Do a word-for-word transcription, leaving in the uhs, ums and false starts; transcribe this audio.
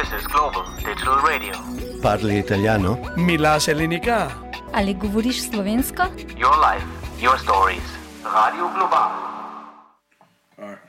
This is Global Digital Radio. Parli italiano? Mila Selenika. Ali govoriš slovensko? Your life, your stories. Radio Global. All right.